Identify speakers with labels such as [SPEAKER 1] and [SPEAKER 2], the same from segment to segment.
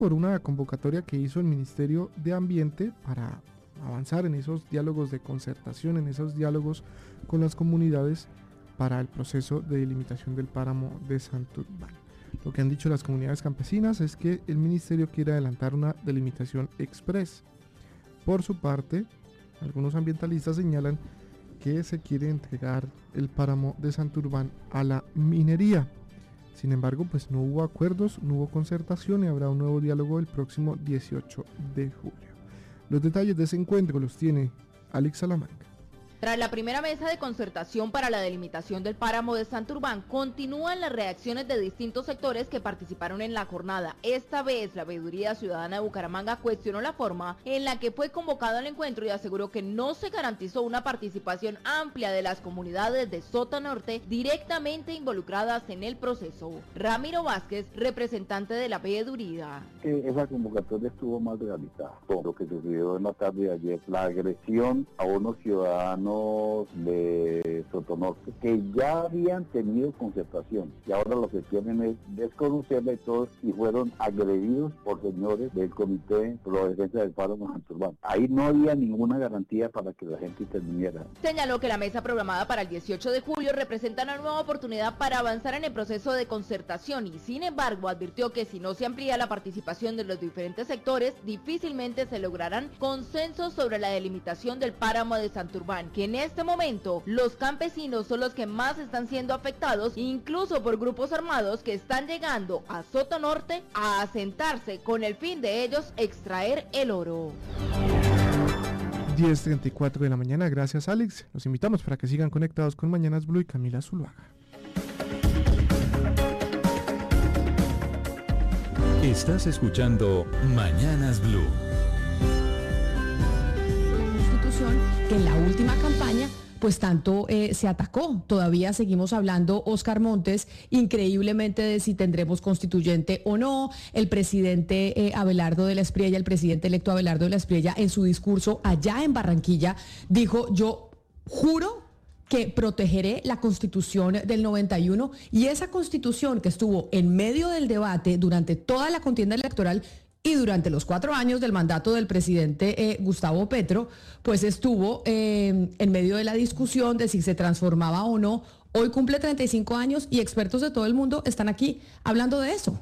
[SPEAKER 1] por una convocatoria que hizo el Ministerio de Ambiente para avanzar en esos diálogos de concertación, en esos diálogos con las comunidades para el proceso de delimitación del páramo de Santurbán. Lo que han dicho las comunidades campesinas es que el ministerio quiere adelantar una delimitación express. Por su parte, algunos ambientalistas señalan que se quiere entregar el páramo de Santurbán a la minería. Sin embargo, pues no hubo acuerdos, no hubo concertación y habrá un nuevo diálogo el próximo 18 de julio. Los detalles de ese encuentro los tiene Alex Salamanca.
[SPEAKER 2] Tras la primera mesa de concertación para la delimitación del páramo de Santurbán, continúan las reacciones de distintos sectores que participaron en la jornada. Esta vez, la Veeduría Ciudadana de Bucaramanga cuestionó la forma en la que fue convocado el encuentro y aseguró que no se garantizó una participación amplia de las comunidades de Sota Norte directamente involucradas en el proceso. Ramiro Vázquez, representante de la Veeduría.
[SPEAKER 3] Esa convocatoria estuvo más realizada por lo que sucedió en la tarde de ayer, la agresión a unos ciudadanos de Sotonorte que ya habían tenido concertación y ahora lo que quieren es desconocerla y todos y fueron agredidos por señores del Comité por la Defensa del Páramo de Santurbán. Ahí no había ninguna garantía para que la gente interviniera.
[SPEAKER 2] Señaló que la mesa programada para el 18 de julio representa una nueva oportunidad para avanzar en el proceso de concertación y sin embargo advirtió que si no se amplía la participación de los diferentes sectores, difícilmente se lograrán consensos sobre la delimitación del páramo de Santurbán, que en este momento los campesinos son los que más están siendo afectados, incluso por grupos armados que están llegando a Sota Norte a asentarse con el fin de ellos extraer el oro.
[SPEAKER 1] 10:34 de la mañana, gracias Alex. Los invitamos para que sigan conectados con Mañanas Blue y Camila Zuluaga.
[SPEAKER 4] Estás escuchando Mañanas Blue.
[SPEAKER 5] Que en la última campaña pues tanto se atacó. Todavía seguimos hablando, Óscar Montes, increíblemente de si tendremos constituyente o no. El presidente Abelardo de la Espriella, el presidente electo Abelardo de la Espriella, en su discurso allá en Barranquilla, dijo: yo juro que protegeré la Constitución del 91, y esa Constitución que estuvo en medio del debate durante toda la contienda electoral y durante los 4 años del mandato del presidente Gustavo Petro, pues estuvo en medio de la discusión de si se transformaba o no. Hoy cumple 35 años y expertos de todo el mundo están aquí hablando de eso.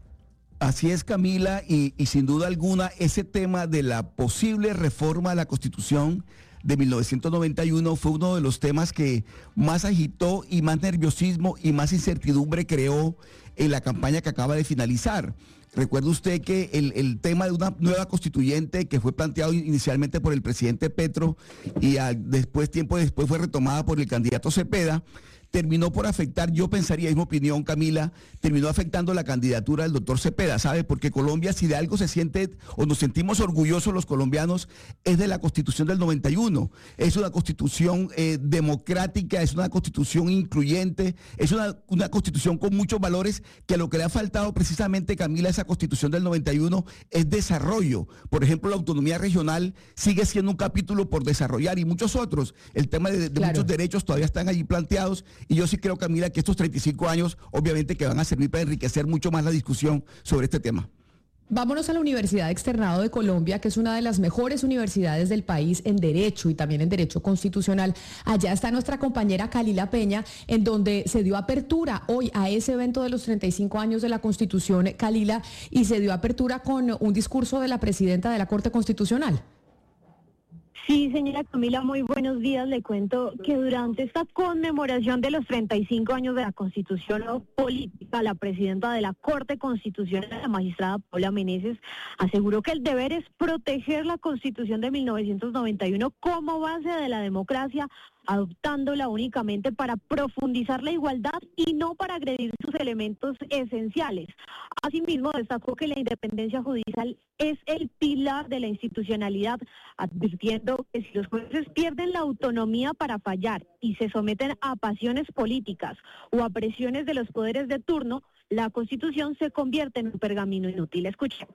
[SPEAKER 6] Así es, Camila, y sin duda alguna ese tema de la posible reforma a la Constitución de 1991 fue uno de los temas que más agitó y más nerviosismo y más incertidumbre creó en la campaña que acaba de finalizar. Recuerde usted que el tema de una nueva constituyente que fue planteado inicialmente por el presidente Petro y tiempo después fue retomada por el candidato Cepeda, terminó por afectar, yo pensaría, misma opinión, Camila, terminó afectando la candidatura del doctor Cepeda, ¿sabe? Porque Colombia, si de algo se siente o nos sentimos orgullosos los colombianos, es de la Constitución del 91. Es una Constitución democrática, es una Constitución incluyente, es una Constitución con muchos valores, que lo que le ha faltado precisamente, Camila, a esa Constitución del 91 es desarrollo. Por ejemplo, la autonomía regional sigue siendo un capítulo por desarrollar y muchos otros. El tema de claro, muchos derechos todavía están allí planteados. Y yo sí creo, Camila, que estos 35 años obviamente que van a servir para enriquecer mucho más la discusión sobre este tema.
[SPEAKER 5] Vámonos a la Universidad Externado de Colombia, que es una de las mejores universidades del país en Derecho y también en Derecho Constitucional. Allá está nuestra compañera Kalila Peña, en donde se dio apertura hoy a ese evento de los 35 años de la Constitución, Kalila, y se dio apertura con un discurso de la presidenta de la Corte Constitucional.
[SPEAKER 7] Sí, señora Camila, muy buenos días. Le cuento que durante esta conmemoración de los 35 años de la Constitución Política, la presidenta de la Corte Constitucional, la magistrada Paula Meneses, aseguró que el deber es proteger la Constitución de 1991 como base de la democracia, adoptándola únicamente para profundizar la igualdad y no para agredir sus elementos esenciales. Asimismo, destacó que la independencia judicial es el pilar de la institucionalidad, advirtiendo que si los jueces pierden la autonomía para fallar y se someten a pasiones políticas o a presiones de los poderes de turno, la Constitución se convierte en un pergamino inútil. Escuchemos.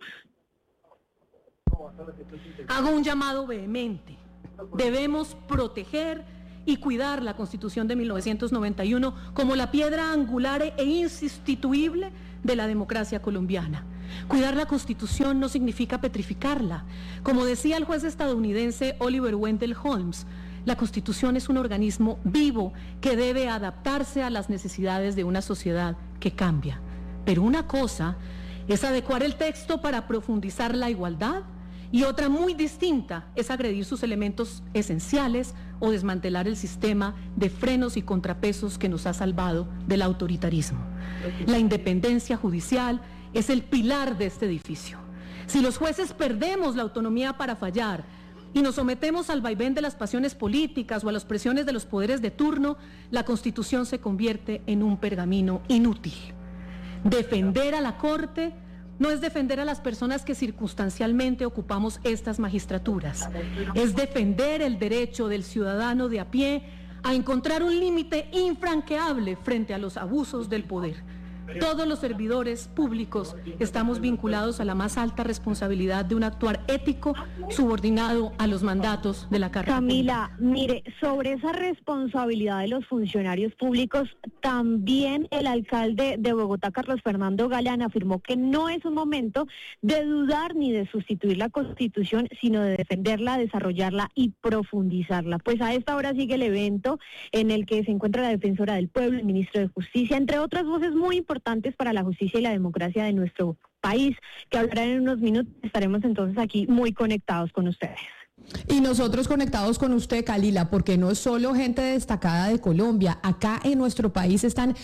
[SPEAKER 8] Hago un llamado vehemente. Debemos proteger y cuidar la Constitución de 1991 como la piedra angular e insustituible de la democracia colombiana. Cuidar la Constitución no significa petrificarla. Como decía el juez estadounidense Oliver Wendell Holmes, la Constitución es un organismo vivo que debe adaptarse a las necesidades de una sociedad que cambia. Pero una cosa es adecuar el texto para profundizar la igualdad y otra muy distinta es agredir sus elementos esenciales o desmantelar el sistema de frenos y contrapesos que nos ha salvado del autoritarismo. La independencia judicial es el pilar de este edificio. Si los jueces perdemos la autonomía para fallar y nos sometemos al vaivén de las pasiones políticas o a las presiones de los poderes de turno, la Constitución se convierte en un pergamino inútil. Defender a la Corte no es defender a las personas que circunstancialmente ocupamos estas magistraturas, es defender el derecho del ciudadano de a pie a encontrar un límite infranqueable frente a los abusos del poder. Todos los servidores públicos estamos vinculados a la más alta responsabilidad de un actuar ético subordinado a los mandatos de la Carta.
[SPEAKER 7] Camila, mire, sobre esa responsabilidad de los funcionarios públicos, también el alcalde de Bogotá, Carlos Fernando Galán, afirmó que no es un momento de dudar ni de sustituir la Constitución, sino de defenderla, desarrollarla y profundizarla. Pues a esta hora sigue el evento en el que se encuentra la defensora del pueblo, el ministro de Justicia, entre otras voces muy importantes para la justicia y la democracia de nuestro país, que hablarán en unos minutos. Estaremos entonces aquí muy conectados con ustedes.
[SPEAKER 5] Y nosotros conectados con usted, Kalila, porque no es solo gente destacada de Colombia. Acá en nuestro país están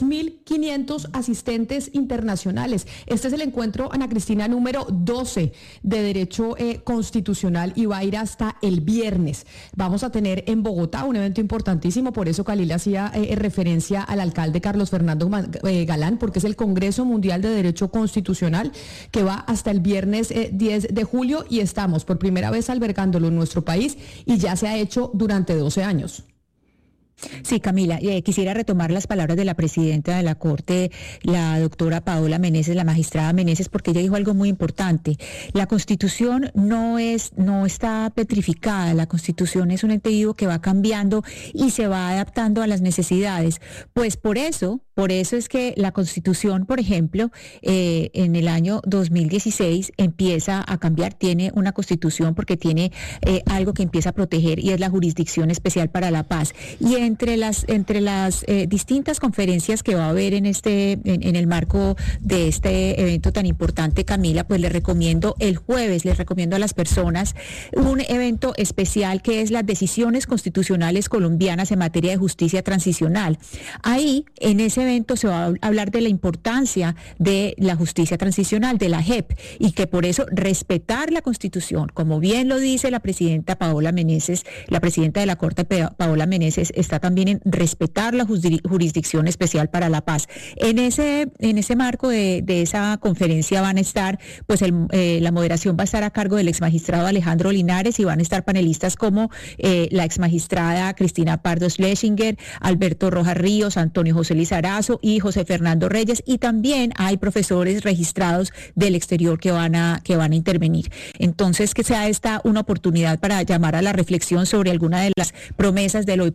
[SPEAKER 5] 2.500 asistentes internacionales. Este es el encuentro, Ana Cristina, número 12 de Derecho Constitucional y va a ir hasta el viernes. Vamos a tener en Bogotá un evento importantísimo, por eso Kalila hacía referencia al alcalde Carlos Fernando Galán, porque es el Congreso Mundial de Derecho Constitucional que va hasta el viernes 10 de julio y estamos por primera vez albergando en nuestro país y ya se ha hecho durante 12 años.
[SPEAKER 9] Sí, Camila, quisiera retomar las palabras de la presidenta de la Corte, la doctora Paola Meneses, la magistrada Meneses, porque ella dijo algo muy importante. La Constitución no está petrificada, la Constitución es un ente vivo que va cambiando y se va adaptando a las necesidades. Pues por eso es que la Constitución, por ejemplo, en el año 2016 empieza a cambiar, tiene una Constitución porque tiene algo que empieza a proteger y es la Jurisdicción Especial para la Paz. Y entre las distintas conferencias que va a haber en el marco de este evento tan importante, Camila, pues les recomiendo a las personas un evento especial que es las decisiones constitucionales colombianas en materia de justicia transicional. Ahí, en ese evento se va a hablar de la importancia de la justicia transicional, de la JEP, y que por eso respetar la Constitución, como bien lo dice la presidenta Paola Meneses, la presidenta de la Corte Paola Meneses, está también en respetar la Jurisdicción Especial para la Paz. En ese marco de esa conferencia van a estar, pues la moderación va a estar a cargo del exmagistrado Alejandro Linares y van a estar panelistas como la exmagistrada Cristina Pardo Schlesinger, Alberto Rojas Ríos, Antonio José Lizarazo y José Fernando Reyes, y también hay profesores registrados del exterior que van a intervenir. Entonces, que sea esta una oportunidad para llamar a la reflexión sobre alguna de las promesas del hoy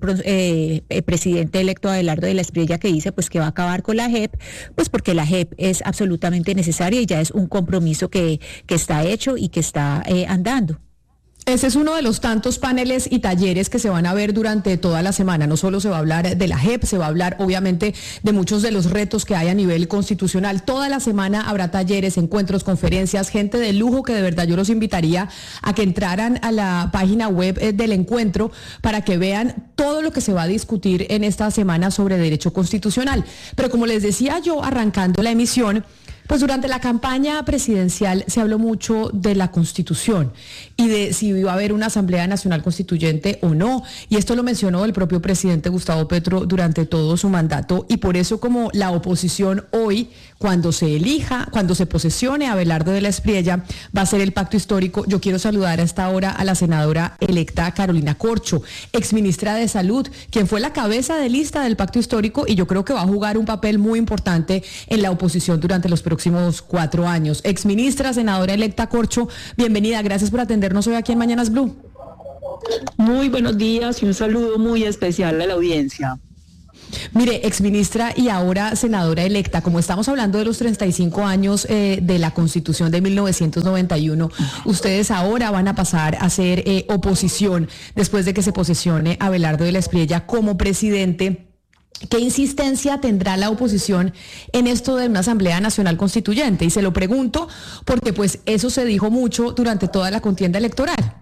[SPEAKER 9] presidente electo Abelardo de la Espriella, que dice pues que va a acabar con la JEP, pues porque la JEP es absolutamente necesaria y ya es un compromiso que está hecho y que está andando.
[SPEAKER 5] Ese es uno de los tantos paneles y talleres que se van a ver durante toda la semana. No solo se va a hablar de la JEP, se va a hablar obviamente de muchos de los retos que hay a nivel constitucional. Toda la semana habrá talleres, encuentros, conferencias, gente de lujo que de verdad yo los invitaría a que entraran a la página web del encuentro para que vean todo lo que se va a discutir en esta semana sobre derecho constitucional. Pero como les decía yo arrancando la emisión, pues durante la campaña presidencial se habló mucho de la Constitución y de si iba a haber una Asamblea Nacional Constituyente o no, y esto lo mencionó el propio presidente Gustavo Petro durante todo su mandato, y por eso como la oposición hoy, cuando se posesione a Abelardo de la Espriella, va a ser el pacto histórico. Yo quiero saludar a esta hora a la senadora electa Carolina Corcho, exministra de Salud, quien fue la cabeza de lista del pacto histórico y yo creo que va a jugar un papel muy importante en la oposición durante los próximos 4 años. Exministra, senadora electa Corcho, bienvenida, gracias por atendernos hoy aquí en Mañanas Blue.
[SPEAKER 10] Muy buenos días y un saludo muy especial a la audiencia.
[SPEAKER 5] Mire, exministra y ahora senadora electa, como estamos hablando de los 35 años de la Constitución de 1991, ustedes ahora van a pasar a ser oposición después de que se posesione Abelardo de la Espriella como presidente. ¿Qué insistencia tendrá la oposición en esto de una Asamblea Nacional Constituyente? Y se lo pregunto porque pues eso se dijo mucho durante toda la contienda electoral.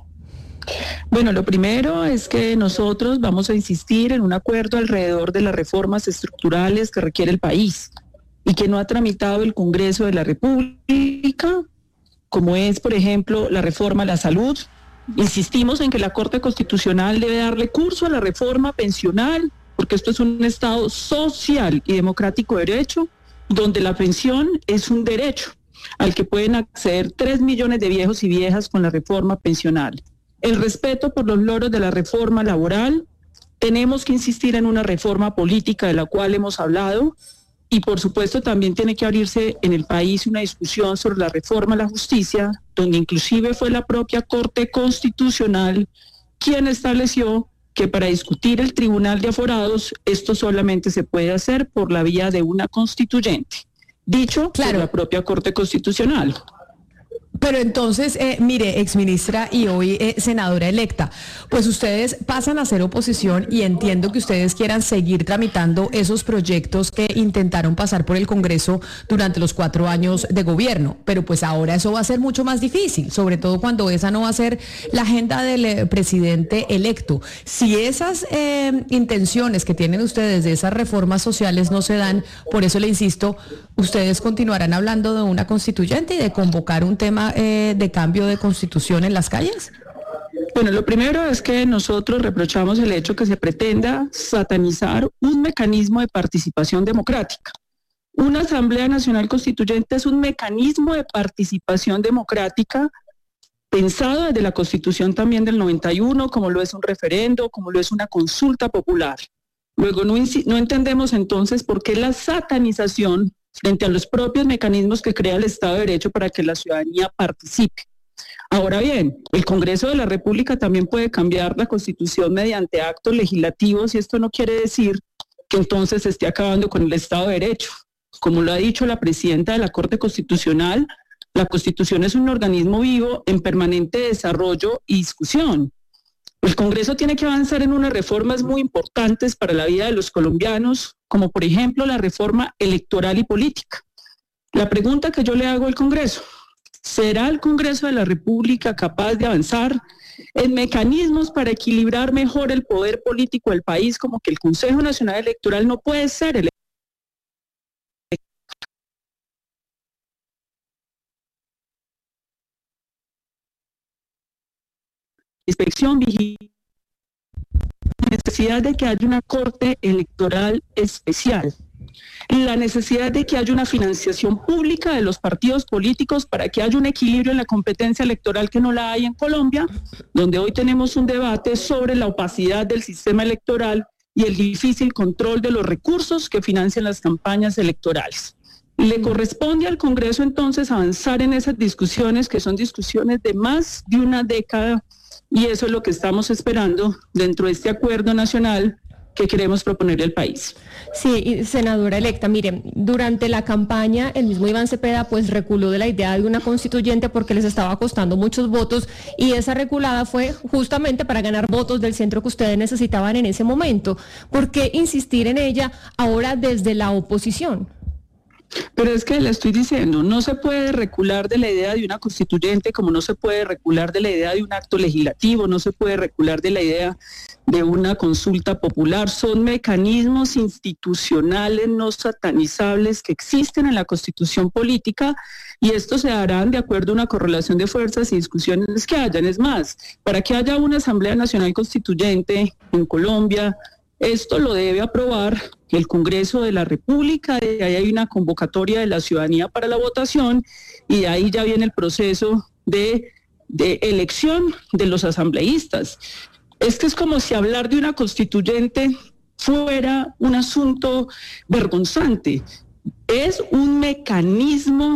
[SPEAKER 10] Bueno, lo primero es que nosotros vamos a insistir en un acuerdo alrededor de las reformas estructurales que requiere el país y que no ha tramitado el Congreso de la República, como es, por ejemplo, la reforma a la salud. Insistimos en que la Corte Constitucional debe darle curso a la reforma pensional, porque esto es un Estado social y democrático de derecho, donde la pensión es un derecho al que pueden acceder 3 millones de viejos y viejas con la reforma pensional. El respeto por los logros de la reforma laboral, tenemos que insistir en una reforma política de la cual hemos hablado, y por supuesto también tiene que abrirse en el país una discusión sobre la reforma a la justicia, donde inclusive fue la propia Corte Constitucional quien estableció que para discutir el Tribunal de Aforados, esto solamente se puede hacer por la vía de una constituyente, dicho por la propia Corte Constitucional.
[SPEAKER 5] Pero entonces, mire, exministra y hoy senadora electa, pues ustedes pasan a ser oposición y entiendo que ustedes quieran seguir tramitando esos proyectos que intentaron pasar por el Congreso durante los 4 años de gobierno, pero pues ahora eso va a ser mucho más difícil, sobre todo cuando esa no va a ser la agenda del presidente electo. Si esas intenciones que tienen ustedes de esas reformas sociales no se dan, por eso le insisto, ustedes continuarán hablando de una constituyente y de convocar un tema de cambio de constitución en las calles.
[SPEAKER 10] Bueno, lo primero es que nosotros reprochamos el hecho que se pretenda satanizar un mecanismo de participación democrática. Una Asamblea Nacional Constituyente es un mecanismo de participación democrática pensado desde la Constitución también del 91, como lo es un referendo, como lo es una consulta popular. Luego no entendemos entonces por qué la satanización frente a los propios mecanismos que crea el Estado de Derecho para que la ciudadanía participe. Ahora bien, el Congreso de la República también puede cambiar la Constitución mediante actos legislativos y esto no quiere decir que entonces se esté acabando con el Estado de Derecho. Como lo ha dicho la presidenta de la Corte Constitucional, la Constitución es un organismo vivo en permanente desarrollo y discusión. El Congreso tiene que avanzar en unas reformas muy importantes para la vida de los colombianos, como por ejemplo la reforma electoral y política. La pregunta que yo le hago al Congreso, ¿será el Congreso de la República capaz de avanzar en mecanismos para equilibrar mejor el poder político del país, como que el Consejo Nacional Electoral no puede ser el inspección, vigilancia, necesidad de que haya una corte electoral especial, la necesidad de que haya una financiación pública de los partidos políticos para que haya un equilibrio en la competencia electoral que no la hay en Colombia, donde hoy tenemos un debate sobre la opacidad del sistema electoral y el difícil control de los recursos que financian las campañas electorales. Le corresponde al Congreso entonces avanzar en esas discusiones que son discusiones de más de una década. Y eso es lo que estamos esperando dentro de este acuerdo nacional que queremos proponerle al país.
[SPEAKER 11] Sí, senadora electa, mire, durante la campaña el mismo Iván Cepeda pues reculó de la idea de una constituyente porque les estaba costando muchos votos y esa reculada fue justamente para ganar votos del centro que ustedes necesitaban en ese momento. ¿Por qué insistir en ella ahora desde la oposición?
[SPEAKER 10] Pero es que le estoy diciendo, no se puede recular de la idea de una constituyente como no se puede recular de la idea de un acto legislativo, no se puede recular de la idea de una consulta popular. Son mecanismos institucionales no satanizables que existen en la Constitución política y estos se harán de acuerdo a una correlación de fuerzas y discusiones que hayan. Es más, para que haya una Asamblea Nacional Constituyente en Colombia, esto lo debe aprobar el Congreso de la República, de ahí hay una convocatoria de la ciudadanía para la votación y de ahí ya viene el proceso de elección de los asambleístas. Esto es como si hablar de una constituyente fuera un asunto vergonzante. Es un mecanismo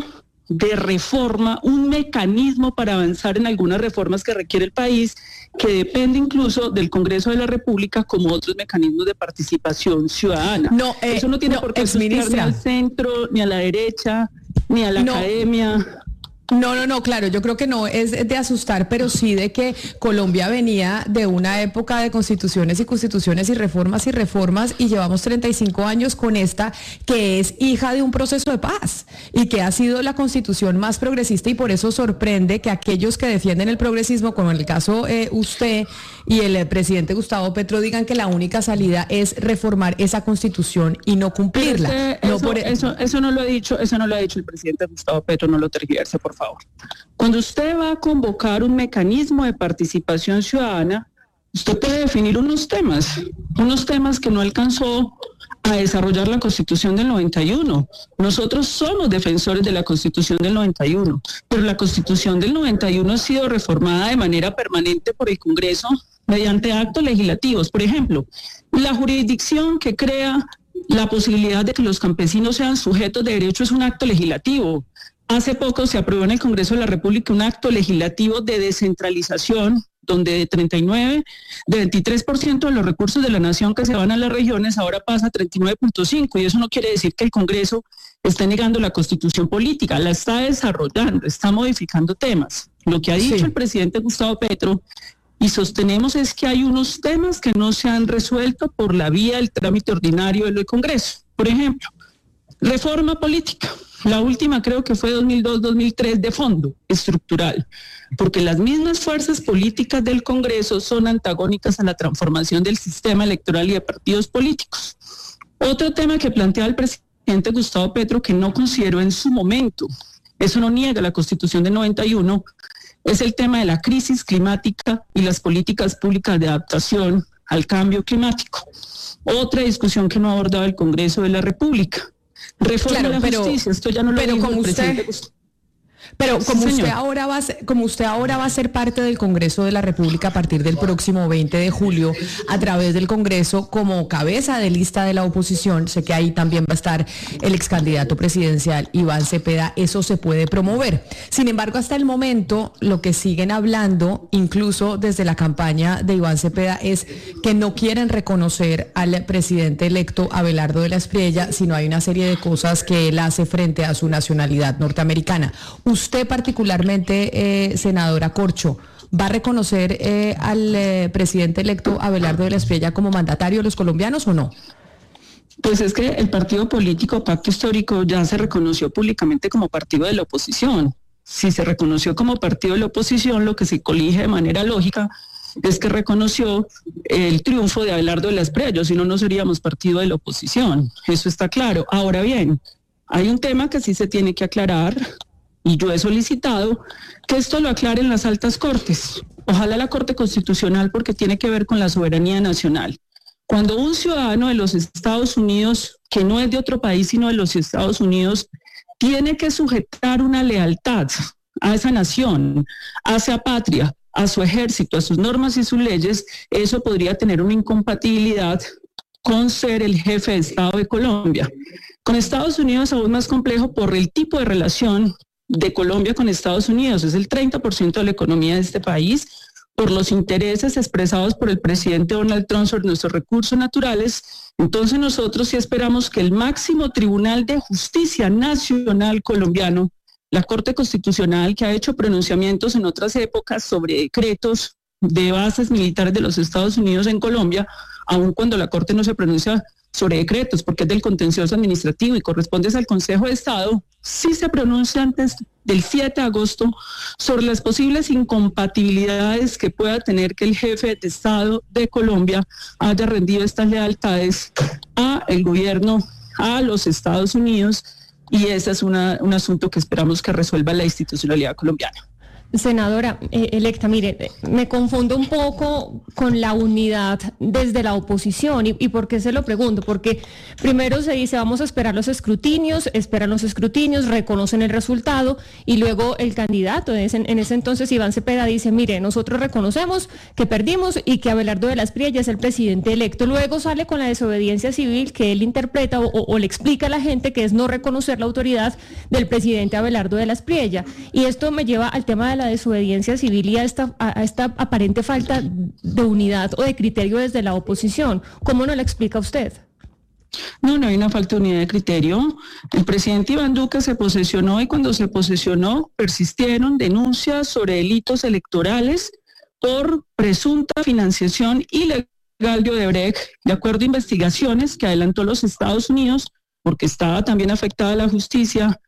[SPEAKER 10] de reforma, un mecanismo para avanzar en algunas reformas que requiere el país, que depende incluso del Congreso de la República, como otros mecanismos de participación ciudadana. Eso no tiene por qué asociar ni al centro, ni a la derecha, ni a la academia.
[SPEAKER 5] No, claro, yo creo que no es de asustar, pero sí de que Colombia venía de una época de constituciones y reformas, y llevamos 35 años con esta que es hija de un proceso de paz y que ha sido la constitución más progresista, y por eso sorprende que aquellos que defienden el progresismo, como en el caso usted y el presidente Gustavo Petro, digan que la única salida es reformar esa constitución y no cumplirla.
[SPEAKER 10] Eso no lo ha dicho el presidente Gustavo Petro, no lo tergiverse, por favor. Cuando usted va a convocar un mecanismo de participación ciudadana, usted puede definir unos temas que no alcanzó a desarrollar la Constitución del 91. Nosotros somos defensores de la Constitución del 91, pero la Constitución del 91 ha sido reformada de manera permanente por el Congreso mediante actos legislativos. Por ejemplo, la jurisdicción que crea la posibilidad de que los campesinos sean sujetos de derecho es un acto legislativo. Hace poco se aprobó en el Congreso de la República un acto legislativo de descentralización, donde de 23% de los recursos de la nación que se van a las regiones ahora pasa a 39.5%, y eso no quiere decir que el Congreso esté negando la Constitución política, la está desarrollando, está modificando temas. Lo que ha dicho el presidente Gustavo Petro, y sostenemos, es que hay unos temas que no se han resuelto por la vía del trámite ordinario del Congreso. Por ejemplo, reforma política. La última creo que fue 2002-2003 de fondo, estructural, porque las mismas fuerzas políticas del Congreso son antagónicas a la transformación del sistema electoral y de partidos políticos. Otro tema que plantea el presidente Gustavo Petro, que no consideró en su momento, eso no niega la Constitución del 91, es el tema de la crisis climática y las políticas públicas de adaptación al cambio climático. Otra discusión que no ha abordado el Congreso de la República. Reforma de la justicia, esto ya no lo dijo el presidente Gustavo.
[SPEAKER 5] Pero como usted ahora va a ser parte del Congreso de la República a partir del próximo 20 de julio, a través del Congreso como cabeza de lista de la oposición, sé que ahí también va a estar el ex candidato presidencial Iván Cepeda, eso se puede promover. Sin embargo, hasta el momento, lo que siguen hablando, incluso desde la campaña de Iván Cepeda, es que no quieren reconocer al presidente electo Abelardo de la Espriella, sino hay una serie de cosas que él hace frente a su nacionalidad norteamericana. Usted particularmente, senadora Corcho, ¿va a reconocer al presidente electo Abelardo de la Espriella como mandatario de los colombianos o no?
[SPEAKER 10] Pues es que el partido político Pacto Histórico ya se reconoció públicamente como partido de la oposición. Si se reconoció como partido de la oposición, lo que se colige de manera lógica es que reconoció el triunfo de Abelardo de la Espriella, si no, no seríamos partido de la oposición. Eso está claro. Ahora bien, hay un tema que sí se tiene que aclarar, y yo he solicitado que esto lo aclaren las altas cortes. Ojalá la Corte Constitucional, porque tiene que ver con la soberanía nacional. Cuando un ciudadano de los Estados Unidos, que no es de otro país sino de los Estados Unidos, tiene que sujetar una lealtad a esa nación, a esa patria, a su ejército, a sus normas y sus leyes, eso podría tener una incompatibilidad con ser el jefe de Estado de Colombia. Con Estados Unidos aún más complejo por el tipo de relación de Colombia con Estados Unidos, es el 30% de la economía de este país, por los intereses expresados por el presidente Donald Trump sobre nuestros recursos naturales. Entonces nosotros sí esperamos que el máximo Tribunal de Justicia Nacional colombiano, la Corte Constitucional, que ha hecho pronunciamientos en otras épocas sobre decretos de bases militares de los Estados Unidos en Colombia, aun cuando la Corte no se pronuncia sobre decretos, porque es del contencioso administrativo y corresponde al Consejo de Estado, sí se pronuncia antes del 7 de agosto sobre las posibles incompatibilidades que pueda tener que el jefe de Estado de Colombia haya rendido estas lealtades a el gobierno, a los Estados Unidos, y ese es un asunto que esperamos que resuelva la institucionalidad colombiana.
[SPEAKER 11] Senadora electa, mire, me confundo un poco con la unidad desde la oposición. ¿Y por qué se lo pregunto? Porque primero se dice vamos a esperar los escrutinios, esperan los escrutinios, reconocen el resultado y luego el candidato, en ese entonces Iván Cepeda, dice, mire, nosotros reconocemos que perdimos y que Abelardo de la Espriella ya es el presidente electo. Luego sale con la desobediencia civil que él interpreta o le explica a la gente que es no reconocer la autoridad del presidente Abelardo de la Espriella. Y esto me lleva al tema de la desobediencia civil y a esta aparente falta de unidad o de criterio desde la oposición. ¿Cómo no la explica usted?
[SPEAKER 10] No hay una falta de unidad de criterio. El presidente Iván Duque se posesionó y cuando se posesionó persistieron denuncias sobre delitos electorales por presunta financiación ilegal de Odebrecht, de acuerdo a investigaciones que adelantó los Estados Unidos, porque estaba también afectada la justicia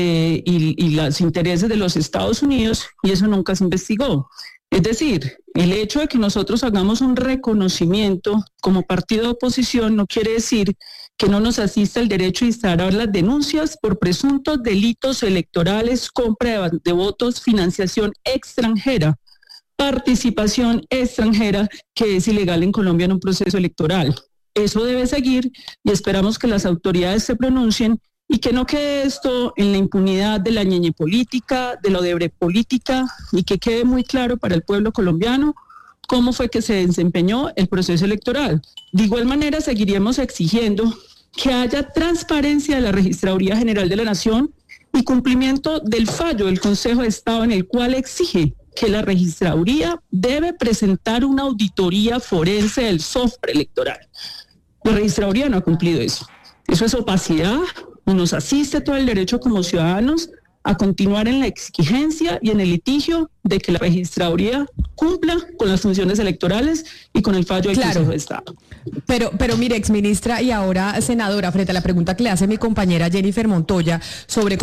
[SPEAKER 10] y los intereses de los Estados Unidos, y eso nunca se investigó. Es decir, el hecho de que nosotros hagamos un reconocimiento como partido de oposición no quiere decir que no nos asista el derecho a instaurar las denuncias por presuntos delitos electorales, compra de votos, financiación extranjera, participación extranjera, que es ilegal en Colombia en un proceso electoral. Eso debe seguir y esperamos que las autoridades se pronuncien y que no quede esto en la impunidad de la ñeñe política, de la Odebrecht política, y que quede muy claro para el pueblo colombiano cómo fue que se desempeñó el proceso electoral. De igual manera, seguiríamos exigiendo que haya transparencia de la Registraduría General de la Nación y cumplimiento del fallo del Consejo de Estado en el cual exige que la Registraduría debe presentar una auditoría forense del software electoral. La Registraduría no ha cumplido eso. Eso es opacidad. Nos asiste todo el derecho como ciudadanos a continuar en la exigencia y en el litigio de que la Registraduría cumpla con las funciones electorales y con el fallo del Consejo de Estado.
[SPEAKER 5] Pero mire, exministra y ahora senadora, frente a la pregunta que le hace mi compañera Jennifer Montoya sobre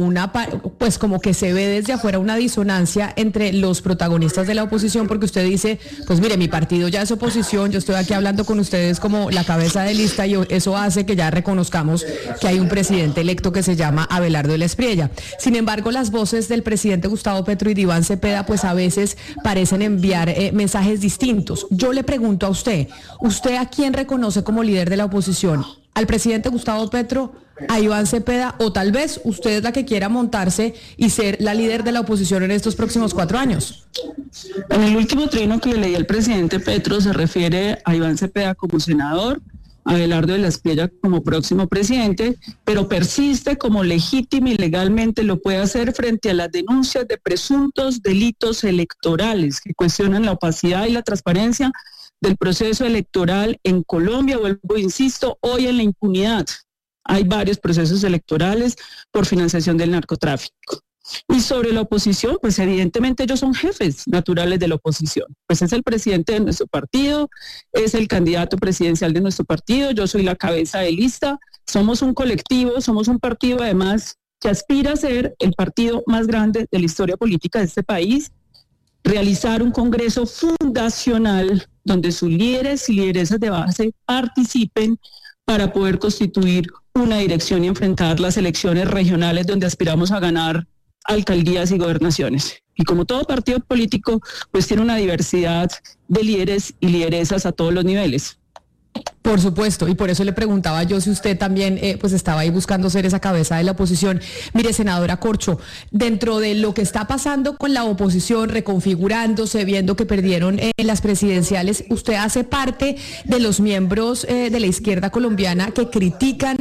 [SPEAKER 5] como que se ve desde afuera una disonancia entre los protagonistas de la oposición, porque usted dice, pues mire, mi partido ya es oposición, yo estoy aquí hablando con ustedes como la cabeza de lista y eso hace que ya reconozcamos que hay un presidente electo que se llama Abelardo de la Espriella. Sin embargo, las voces del presidente Gustavo Petro y de Iván Cepeda pues a veces parecen enviar mensajes distintos. Yo le pregunto a ¿usted a quién reconoce como líder de la oposición? ¿Al presidente Gustavo Petro, a Iván Cepeda, o tal vez usted es la que quiera montarse y ser la líder de la oposición en estos próximos 4 años?
[SPEAKER 10] En el último trino que le leí al presidente Petro se refiere a Iván Cepeda como senador, a Abelardo de la Espriella como próximo presidente, pero persiste como legítimo y legalmente lo puede hacer frente a las denuncias de presuntos delitos electorales que cuestionan la opacidad y la transparencia del proceso electoral en Colombia. Vuelvo, insisto, hoy en la impunidad hay varios procesos electorales por financiación del narcotráfico. Y sobre la oposición, pues evidentemente ellos son jefes naturales de la oposición. Pues es el presidente de nuestro partido, es el candidato presidencial de nuestro partido, yo soy la cabeza de lista, somos un colectivo, somos un partido además que aspira a ser el partido más grande de la historia política de este país, realizar un congreso fundacional donde sus líderes y lideresas de base participen para poder constituir una dirección y enfrentar las elecciones regionales donde aspiramos a ganar alcaldías y gobernaciones. Y como todo partido político, pues tiene una diversidad de líderes y lideresas a todos los niveles.
[SPEAKER 5] Por supuesto, y por eso le preguntaba yo si usted también pues estaba ahí buscando ser esa cabeza de la oposición. Mire, senadora Corcho, dentro de lo que está pasando con la oposición, reconfigurándose, viendo que perdieron las presidenciales, usted hace parte de los miembros de la izquierda colombiana que critican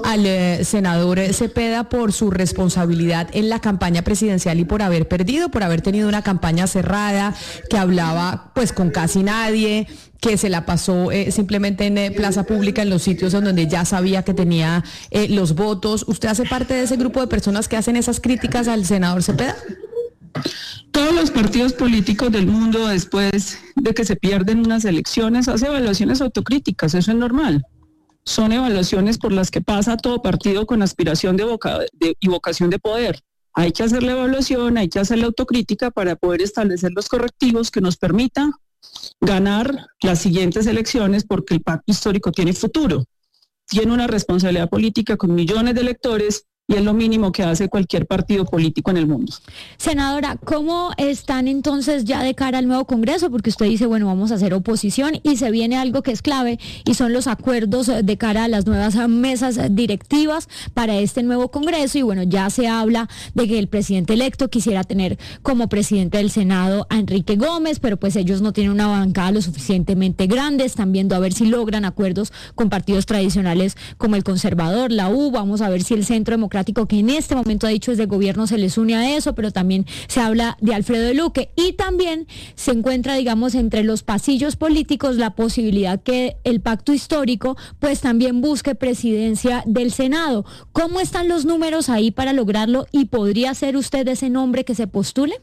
[SPEAKER 5] al senador Cepeda por su responsabilidad en la campaña presidencial y por haber perdido, por haber tenido una campaña cerrada, que hablaba pues con casi nadie, que se la pasó simplemente en plaza pública, en los sitios en donde ya sabía que tenía los votos. ¿Usted hace parte de ese grupo de personas que hacen esas críticas al senador Cepeda?
[SPEAKER 10] Todos los partidos políticos del mundo, después de que se pierden unas elecciones, hacen evaluaciones autocríticas, eso es normal. Son evaluaciones por las que pasa todo partido con aspiración y vocación de poder. Hay que hacer la evaluación, hay que hacer la autocrítica para poder establecer los correctivos que nos permitan ganar las siguientes elecciones, porque el pacto histórico tiene futuro, tiene una responsabilidad política con millones de electores y es lo mínimo que hace cualquier partido político en el mundo.
[SPEAKER 9] Senadora, ¿cómo están entonces ya de cara al nuevo Congreso? Porque usted dice, bueno, vamos a hacer oposición y se viene algo que es clave y son los acuerdos de cara a las nuevas mesas directivas para este nuevo Congreso. Y bueno, ya se habla de que el presidente electo quisiera tener como presidente del Senado a Enrique Gómez, pero pues ellos no tienen una bancada lo suficientemente grande. Están viendo a ver si logran acuerdos con partidos tradicionales como el Conservador, la U. Vamos a ver si el Centro Democrático, que en este momento ha dicho es de gobierno, se les une a eso, pero también se habla de Alfredo Luque y también se encuentra, digamos, entre los pasillos políticos la posibilidad que el pacto histórico pues también busque presidencia del Senado. ¿Cómo están los números ahí para lograrlo y podría ser usted ese nombre que se postule?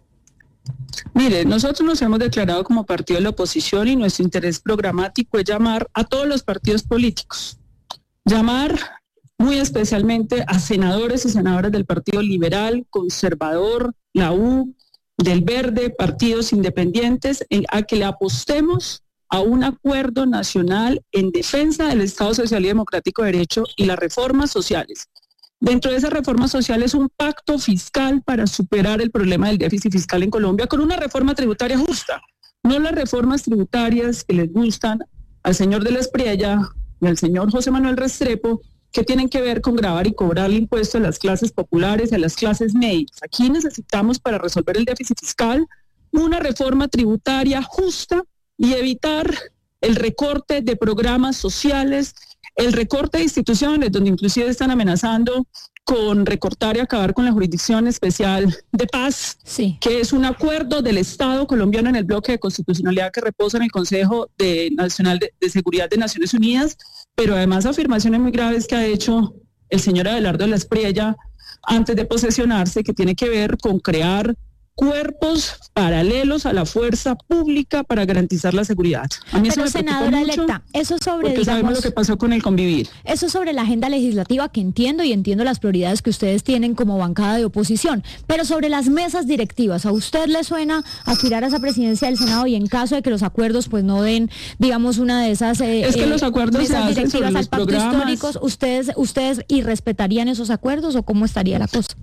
[SPEAKER 10] Mire, nosotros nos hemos declarado como partido de la oposición y nuestro interés programático es llamar a todos los partidos políticos, llamar muy especialmente a senadores y senadoras del Partido Liberal, Conservador, la U, del Verde, partidos independientes, a que le apostemos a un acuerdo nacional en defensa del Estado Social y Democrático de Derecho y las reformas sociales. Dentro de esas reformas sociales, un pacto fiscal para superar el problema del déficit fiscal en Colombia con una reforma tributaria justa, no las reformas tributarias que les gustan al señor de la Espriella y al señor José Manuel Restrepo, que tienen que ver con gravar y cobrar el impuesto a las clases populares y a las clases medias. Aquí necesitamos, para resolver el déficit fiscal, una reforma tributaria justa y evitar el recorte de programas sociales, el recorte de instituciones, donde inclusive están amenazando con recortar y acabar con la Jurisdicción Especial de Paz, sí, que es un acuerdo del Estado colombiano en el bloque de constitucionalidad que reposa en el Consejo Nacional de Seguridad de Naciones Unidas, pero además afirmaciones muy graves que ha hecho el señor Abelardo de la Espriella antes de posesionarse, que tiene que ver con crear cuerpos paralelos a la fuerza pública para garantizar la seguridad. A mí
[SPEAKER 9] pero, senadora electa, eso sobre,
[SPEAKER 10] porque
[SPEAKER 9] digamos,
[SPEAKER 10] sabemos lo que pasó con el convivir.
[SPEAKER 9] Eso sobre la agenda legislativa que entiendo y entiendo las prioridades que ustedes tienen como bancada de oposición, pero sobre las mesas directivas, ¿a usted le suena aspirar a esa presidencia del Senado y en caso de que los acuerdos pues no den, digamos, una de esas
[SPEAKER 10] es que los acuerdos
[SPEAKER 9] mesas
[SPEAKER 10] se hacen
[SPEAKER 9] directivas
[SPEAKER 10] sobre
[SPEAKER 9] al
[SPEAKER 10] los
[SPEAKER 9] pacto
[SPEAKER 10] programas.
[SPEAKER 9] históricos, ustedes irrespetarían esos acuerdos o cómo estaría la cosa?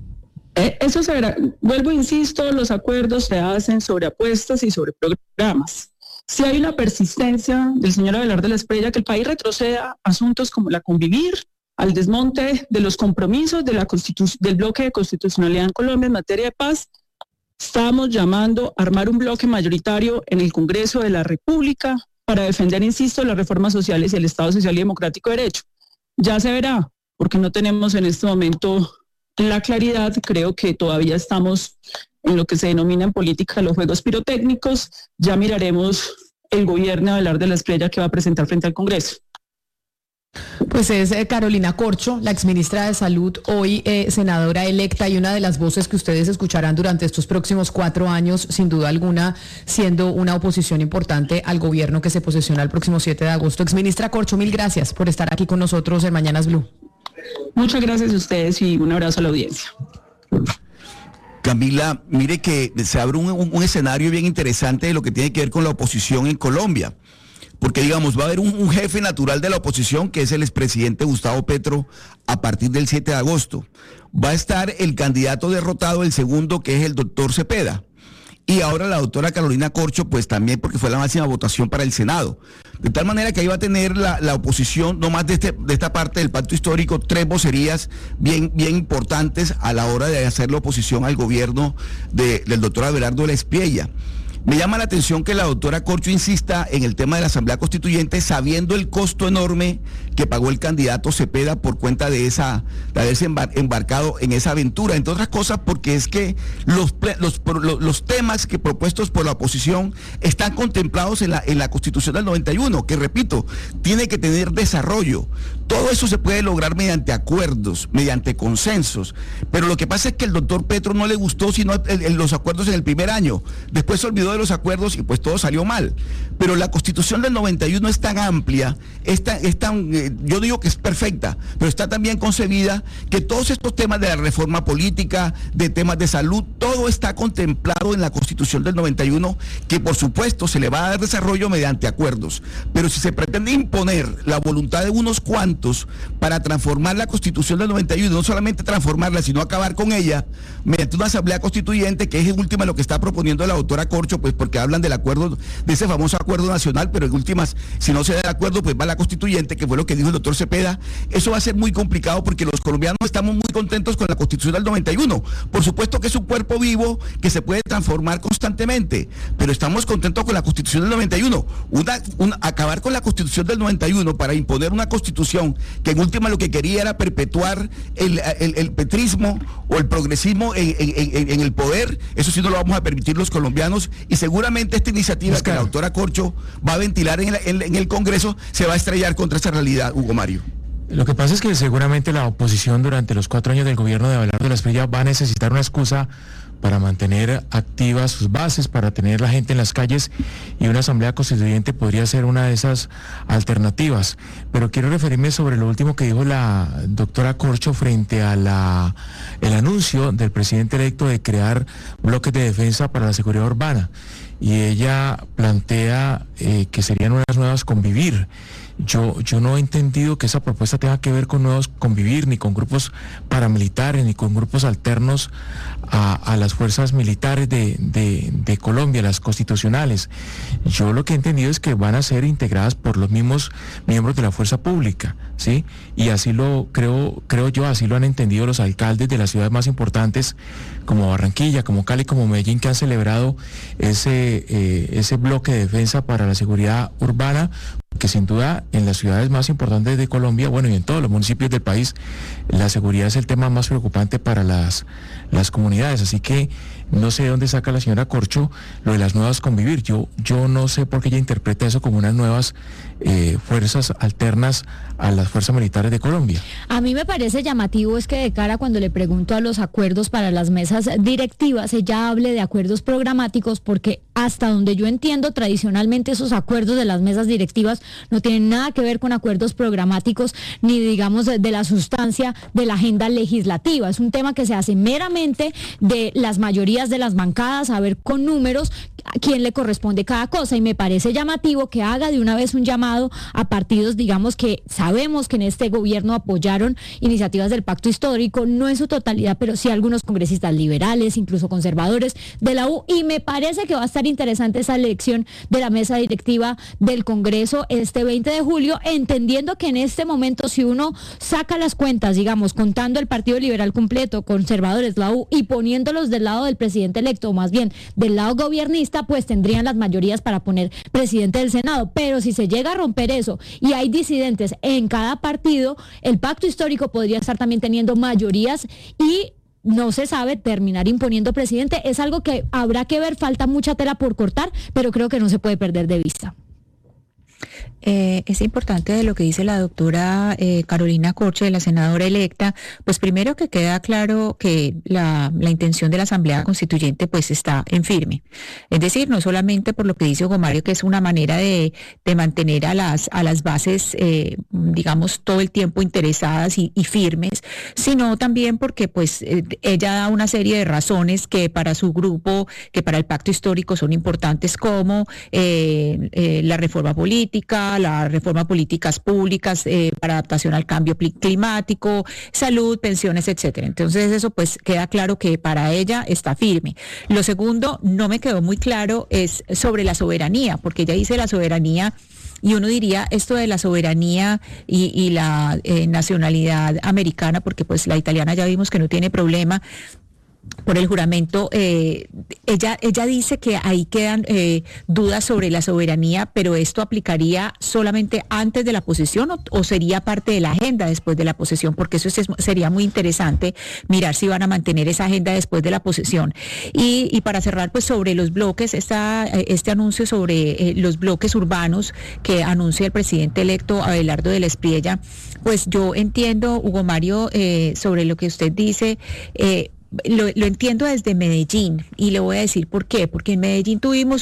[SPEAKER 10] Eso se verá. Vuelvo, insisto, los acuerdos se hacen sobre apuestas y sobre programas. Si hay una persistencia del señor Abelardo de la Espriella que el país retroceda a asuntos como la convivir, al desmonte de los compromisos de del bloque de constitucionalidad en Colombia en materia de paz, estamos llamando a armar un bloque mayoritario en el Congreso de la República para defender, insisto, las reformas sociales y el Estado Social y Democrático de Derecho. Ya se verá, porque no tenemos en este momento la claridad. Creo que todavía estamos en lo que se denomina en política los juegos pirotécnicos. Ya miraremos el gobierno de Abelardo de la Espriella que va a presentar frente al Congreso.
[SPEAKER 5] Pues es Carolina Corcho, la exministra de Salud, hoy senadora electa y una de las voces que ustedes escucharán durante estos próximos 4 años, sin duda alguna, siendo una oposición importante al gobierno que se posesiona el próximo 7 de agosto. Exministra Corcho, mil gracias por estar aquí con nosotros en Mañanas Blue.
[SPEAKER 10] Muchas gracias a ustedes y un abrazo a la audiencia.
[SPEAKER 6] Camila, mire que se abre un escenario bien interesante de lo que tiene que ver con la oposición en Colombia. Porque, digamos, va a haber un jefe natural de la oposición, que es el expresidente Gustavo Petro, a partir del 7 de agosto. Va a estar el candidato derrotado, el segundo, que es el doctor Cepeda. Y ahora la doctora Carolina Corcho, pues también porque fue la máxima votación para el Senado. De tal manera que ahí va a tener la oposición, nomás de esta parte del pacto histórico, 3 vocerías bien importantes a la hora de hacer la oposición al gobierno del doctor Abelardo de la Espriella. Me llama la atención que la doctora Corcho insista en el tema de la Asamblea Constituyente, sabiendo el costo enorme que pagó el candidato Cepeda por cuenta de haberse embarcado en esa aventura, entre otras cosas porque es que los temas que propuestos por la oposición están contemplados en la Constitución del 91, que repito, tiene que tener desarrollo. Todo eso se puede lograr mediante acuerdos, mediante consensos, pero lo que pasa es que el doctor Petro no le gustó sino los acuerdos en el primer año, después se olvidó de los acuerdos y pues todo salió mal. Pero la Constitución del 91 es tan amplia, yo digo que es perfecta, pero está tan bien concebida que todos estos temas de la reforma política, de temas de salud, todo está contemplado en la Constitución del 91, que por supuesto se le va a dar desarrollo mediante acuerdos. Pero si se pretende imponer la voluntad de unos cuantos, Santos para transformar la Constitución del 91, no solamente transformarla, sino acabar con ella, mediante una asamblea constituyente, que es en última lo que está proponiendo la doctora Corcho, pues porque hablan del acuerdo, de ese famoso acuerdo nacional, pero en últimas, si no se da de acuerdo, pues va la constituyente, que fue lo que dijo el doctor Cepeda. Eso va a ser muy complicado porque los colombianos estamos muy contentos con la Constitución del 91. Por supuesto que es un cuerpo vivo que se puede transformar constantemente, pero estamos contentos con la Constitución del 91. Acabar con la Constitución del 91 para imponer una Constitución que en última lo que quería era perpetuar el petrismo o el progresismo en el poder, eso sí no lo vamos a permitir los colombianos, y seguramente esta iniciativa que la doctora Corcho va a ventilar en el Congreso se va a estrellar contra esa realidad, Hugo Mario.
[SPEAKER 12] Lo que pasa es que seguramente la oposición durante los 4 años del gobierno de Abelardo de la Espriella va a necesitar una excusa para mantener activas sus bases, para tener la gente en las calles, y una asamblea constituyente podría ser una de esas alternativas. Pero quiero referirme sobre lo último que dijo la doctora Corcho frente a el anuncio del presidente electo de crear bloques de defensa para la seguridad urbana. Y ella plantea que serían unas nuevas convivir. Yo no he entendido que esa propuesta tenga que ver con nuevos convivir, ni con grupos paramilitares, ni con grupos alternos a las fuerzas militares de Colombia, las constitucionales. Yo lo que he entendido es que van a ser integradas por los mismos miembros de la fuerza pública, ¿sí? Y así lo creo yo, así lo han entendido los alcaldes de las ciudades más importantes, como Barranquilla, como Cali, como Medellín, que han celebrado ese bloque de defensa para la seguridad urbana, que sin duda en las ciudades más importantes de Colombia, bueno, y en todos los municipios del país, la seguridad es el tema más preocupante para las comunidades. Así que no sé de dónde saca la señora Corcho lo de las nuevas convivir. Yo no sé por qué ella interpreta eso como unas nuevas fuerzas alternas a las fuerzas militares de Colombia.
[SPEAKER 13] A mí me parece llamativo es que de cara cuando le pregunto a los acuerdos para las mesas directivas, ella hable de acuerdos programáticos, porque hasta donde yo entiendo, tradicionalmente esos acuerdos de las mesas directivas no tienen nada que ver con acuerdos programáticos, ni digamos de la sustancia de la agenda legislativa. Es un tema que se hace meramente de las mayorías de las bancadas, a ver con números a quién le corresponde cada cosa, y me parece llamativo que haga de una vez un llamado a partidos, digamos, que sabemos que en este gobierno apoyaron iniciativas del pacto histórico, no en su totalidad, pero sí algunos congresistas liberales, incluso conservadores de la U, y me parece que va a estar interesante esa elección de la mesa directiva del Congreso este 20 de julio, entendiendo que en este momento, si uno saca las cuentas, digamos, contando el Partido Liberal completo, conservadores, la U, y poniéndolos del lado del presidente electo, o más bien del lado gobernista, pues tendrían las mayorías para poner presidente del Senado. Pero si se llega a romper eso y hay disidentes en cada partido, el pacto histórico podría estar también teniendo mayorías y no se sabe, terminar imponiendo presidente. Es algo que habrá que ver, falta mucha tela por cortar, pero creo que no se puede perder de vista.
[SPEAKER 9] Es importante de lo que dice la doctora Carolina Corcho, la senadora electa, pues primero que queda claro que la intención de la Asamblea Constituyente pues está en firme. Es decir, no solamente por lo que dice Hugo Mario, que es una manera de mantener a las bases, digamos, todo el tiempo interesadas y firmes, sino también porque pues ella da una serie de razones que para su grupo, que para el pacto histórico son importantes, como la reforma política, la reforma a políticas públicas para adaptación al cambio climático, salud, pensiones, etcétera. Entonces eso pues queda claro que para ella está firme. Lo segundo, no me quedó muy claro, es sobre la soberanía, porque ella dice la soberanía, y uno diría esto de la soberanía y la nacionalidad americana, porque pues la italiana ya vimos que no tiene problema por el juramento. Ella dice que ahí quedan dudas sobre la soberanía, pero esto aplicaría solamente antes de la posesión o sería parte de la agenda después de la posesión, porque eso sería muy interesante mirar si van a mantener esa agenda después de la posesión. Y para cerrar, pues sobre los bloques, este anuncio sobre los bloques urbanos que anuncia el presidente electo Abelardo de la Espriella, pues yo entiendo, Hugo Mario, sobre lo que usted dice, lo entiendo desde Medellín y le voy a decir por qué. Porque en Medellín tuvimos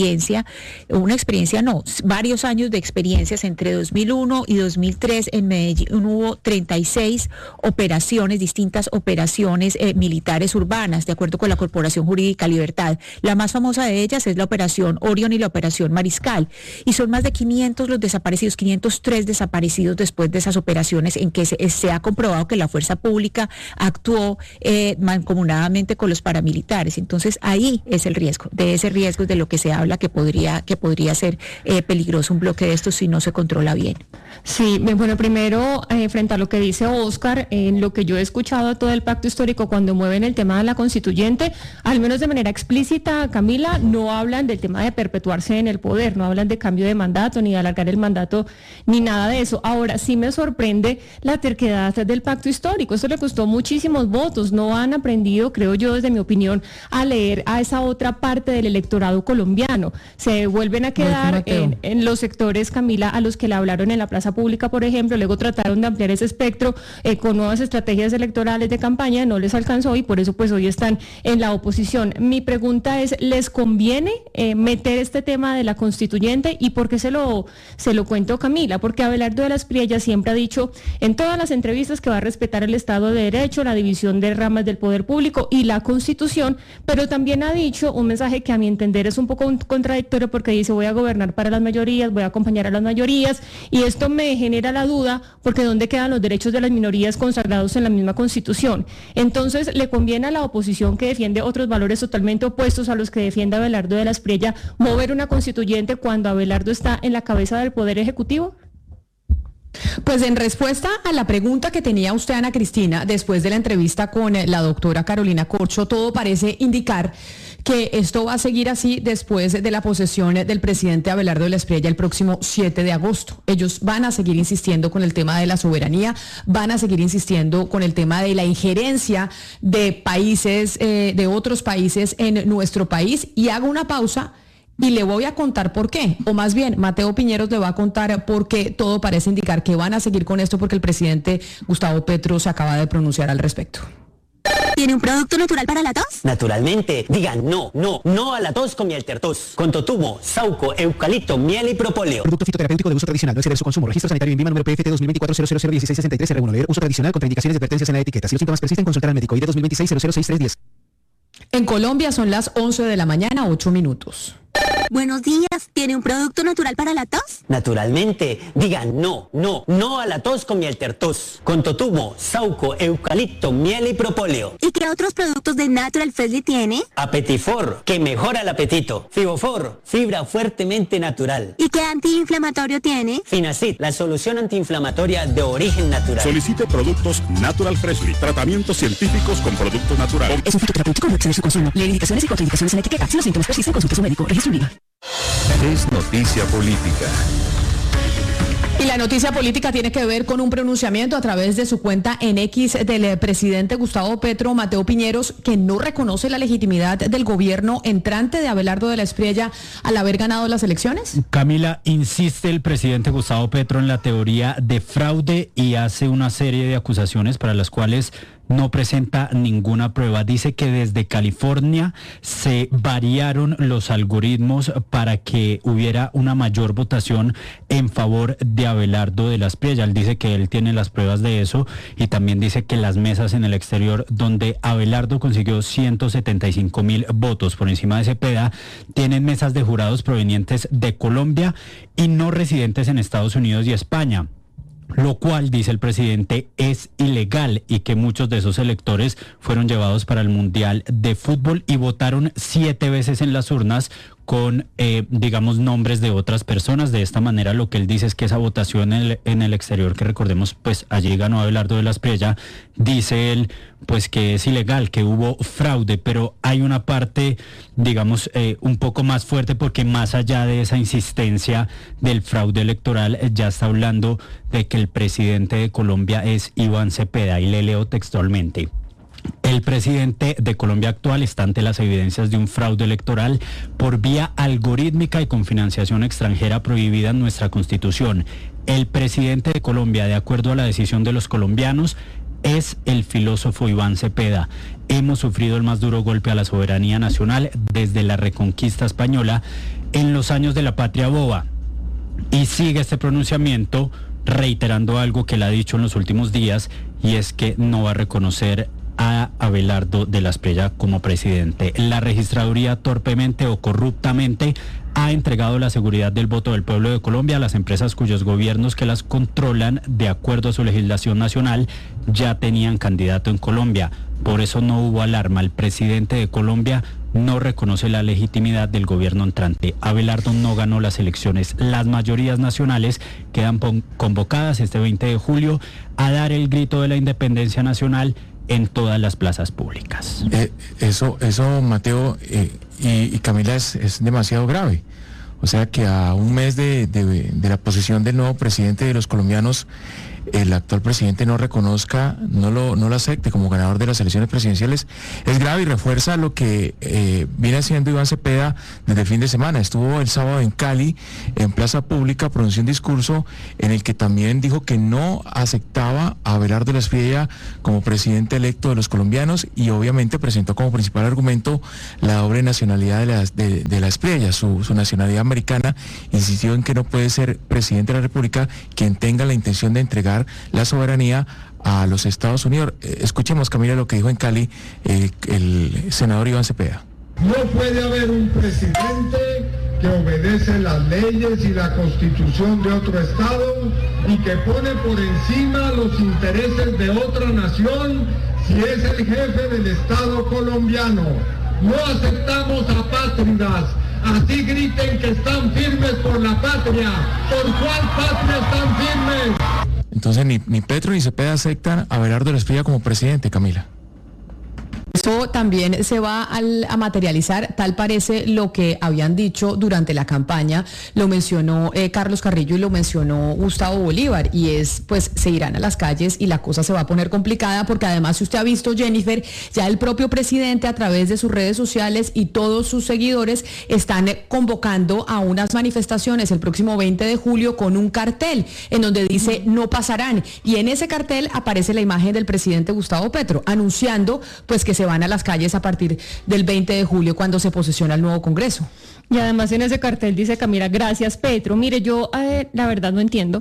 [SPEAKER 9] varios años de experiencias. Entre 2001 y 2003 en Medellín hubo 36 distintas operaciones militares urbanas, de acuerdo con la Corporación Jurídica Libertad. La más famosa de ellas es la Operación Orión y la Operación Mariscal. Y son más de 500 los desaparecidos, 503 desaparecidos después de esas operaciones en que se ha comprobado que la fuerza pública actuó mancomunadamente con los paramilitares. Entonces ahí es el riesgo, de ese riesgo es de lo que se habla, que podría ser peligroso un bloque de estos si no se controla bien.
[SPEAKER 11] Sí, bueno, primero, frente a lo que dice Óscar, en lo que yo he escuchado todo el pacto histórico cuando mueven el tema de la constituyente, al menos de manera explícita, Camila, no hablan del tema de perpetuarse en el poder, no hablan de cambio de mandato, ni de alargar el mandato, ni nada de eso. Ahora, sí me sorprende la terquedad del pacto histórico. Esto le costó muchísimos votos. No han aprendido, creo yo, desde mi opinión, a leer a esa otra parte del electorado colombiano. Se vuelven a quedar en los sectores, Camila, a los que le hablaron en la plaza pública, por ejemplo. Luego trataron de ampliar ese espectro con nuevas estrategias electorales de campaña, no les alcanzó y por eso pues hoy están en la oposición. Mi pregunta es, ¿les conviene meter este tema de la constituyente? ¿Y por qué se lo cuento, Camila? Porque Abelardo de la Espriella siempre ha dicho en todas las entrevistas que va a respetar el Estado de Derecho, la división de ramas del poder público y la Constitución, pero también ha dicho un mensaje que a mi entender es un poco contradictorio, porque dice voy a gobernar para las mayorías, voy a acompañar a las mayorías, y esto me genera la duda porque ¿dónde quedan los derechos de las minorías consagrados en la misma Constitución? Entonces, ¿le conviene a la oposición, que defiende otros valores totalmente opuestos a los que defiende Abelardo de la Espriella, mover una constituyente cuando Abelardo está en la cabeza del Poder Ejecutivo?
[SPEAKER 5] Pues en respuesta a la pregunta que tenía usted, Ana Cristina, después de la entrevista con la doctora Carolina Corcho, todo parece indicar que esto va a seguir así después de la posesión del presidente Abelardo de la Espriella el próximo 7 de agosto. Ellos van a seguir insistiendo con el tema de la soberanía, van a seguir insistiendo con el tema de la injerencia de países, de otros países en nuestro país. Y hago una pausa y le voy a contar por qué, o más bien Mateo Piñeros le va a contar por qué todo parece indicar que van a seguir con esto, porque el presidente Gustavo Petro se acaba de pronunciar al respecto.
[SPEAKER 14] ¿Tiene un producto natural para la tos?
[SPEAKER 15] Naturalmente. Digan no a la tos con miel tertos. Con totumo, sauco, eucalipto, miel y propóleo.
[SPEAKER 16] Producto fitoterapéutico de uso tradicional. No exceder su consumo. Registro sanitario en INVIMA número PFT 2024-0001663-R1. Leer uso tradicional contra indicaciones y advertencias en la etiqueta. Si los síntomas persisten, consultar al médico. ID 2026-006310.
[SPEAKER 5] En Colombia son las 11 de la mañana, 8 minutos.
[SPEAKER 14] Buenos días, ¿tiene un producto natural para la tos?
[SPEAKER 15] Naturalmente. Digan no a la tos con miel tertos. Con totumo, sauco, eucalipto, miel y propóleo.
[SPEAKER 14] ¿Y qué otros productos de Natural Freshly tiene?
[SPEAKER 15] Apetifor, que mejora el apetito. Fibofor, fibra fuertemente natural.
[SPEAKER 14] ¿Y qué antiinflamatorio tiene?
[SPEAKER 15] Finacid, la solución antiinflamatoria de origen natural.
[SPEAKER 17] Solicite productos Natural Freshly, tratamientos científicos con productos naturales.
[SPEAKER 14] Es un fitoterapéutico, no exceder su consumo. Leer indicaciones y contraindicaciones en la etiqueta. Si los síntomas persisten, consulte a su médico. Registro INVIMA.
[SPEAKER 4] Es noticia política.
[SPEAKER 5] Y la noticia política tiene que ver con un pronunciamiento a través de su cuenta en X del presidente Gustavo Petro, Mateo Piñeros, que no reconoce la legitimidad del gobierno entrante de Abelardo de la Espriella al haber ganado las elecciones.
[SPEAKER 18] Camila, insiste el presidente Gustavo Petro en la teoría de fraude y hace una serie de acusaciones para las cuales no presenta ninguna prueba. Dice que desde California se variaron los algoritmos para que hubiera una mayor votación en favor de Abelardo de la Espriella. Él dice que él tiene las pruebas de eso y también dice que las mesas en el exterior donde Abelardo consiguió 175,000 votos por encima de Cepeda tienen mesas de jurados provenientes de Colombia y no residentes en Estados Unidos y España. Lo cual, dice el presidente, es ilegal y que muchos de esos electores fueron llevados para el Mundial de Fútbol y votaron 7 veces en las urnas con, digamos, nombres de otras personas. De esta manera, lo que él dice es que esa votación en el exterior, que recordemos, pues allí ganó Abelardo de la Espriella, dice él, pues que es ilegal, que hubo fraude, pero hay una parte, digamos, un poco más fuerte, porque más allá de esa insistencia del fraude electoral, ya está hablando de que el presidente de Colombia es Iván Cepeda, y le leo textualmente. El presidente de Colombia actual está ante las evidencias de un fraude electoral por vía algorítmica y con financiación extranjera prohibida en nuestra Constitución. El presidente de Colombia, de acuerdo a la decisión de los colombianos, es el filósofo Iván Cepeda. Hemos sufrido el más duro golpe a la soberanía nacional desde la reconquista española en los años de la patria boba. Y sigue este pronunciamiento reiterando algo que él ha dicho en los últimos días, y es que no va a reconocer a Abelardo de la Espriella como presidente. La registraduría torpemente o corruptamente ha entregado la seguridad del voto del pueblo de Colombia a las empresas cuyos gobiernos que las controlan, de acuerdo a su legislación nacional, ya tenían candidato en Colombia. Por eso no hubo alarma. El presidente de Colombia no reconoce la legitimidad del gobierno entrante. Abelardo no ganó las elecciones. Las mayorías nacionales quedan convocadas este 20 de julio a dar el grito de la independencia nacional en todas las plazas públicas.
[SPEAKER 12] Eso Mateo y Camila, es demasiado grave. O sea que a un mes de la posesión del nuevo presidente de los colombianos, el actual presidente no reconozca, no lo acepte como ganador de las elecciones presidenciales, es grave y refuerza lo que viene haciendo Iván Cepeda desde el fin de semana. Estuvo el sábado en Cali, en plaza pública, pronunció un discurso en el que también dijo que no aceptaba a Abelardo de la Espriella como presidente electo de los colombianos, y obviamente presentó como principal argumento la doble nacionalidad de la Espriella, su nacionalidad americana. Insistió en que no puede ser presidente de la República quien tenga la intención de entregar la soberanía a los Estados Unidos. Escuchemos, Camila, lo que dijo en Cali el senador Iván Cepeda.
[SPEAKER 19] No puede haber un presidente que obedece las leyes y la constitución de otro estado y que pone por encima los intereses de otra nación si es el jefe del estado colombiano. No aceptamos apátridas. Así griten que están firmes por la patria. ¿Por cuál patria están firmes?
[SPEAKER 12] Entonces ni Petro ni Cepeda aceptan a Abelardo de la Espriella como presidente, Camila.
[SPEAKER 5] Esto también se va a materializar, tal parece lo que habían dicho durante la campaña, lo mencionó Carlos Carrillo y lo mencionó Gustavo Bolívar, y es, pues, se irán a las calles y la cosa se va a poner complicada, porque además, si usted ha visto, Jennifer, ya el propio presidente a través de sus redes sociales y todos sus seguidores están convocando a unas manifestaciones el próximo 20 de julio con un cartel en donde dice no pasarán, y en ese cartel aparece la imagen del presidente Gustavo Petro anunciando pues que se van a las calles a partir del 20 de julio cuando se posesiona el nuevo Congreso.
[SPEAKER 11] Y además en ese cartel dice Camila, gracias Petro. Mire, yo la verdad no entiendo,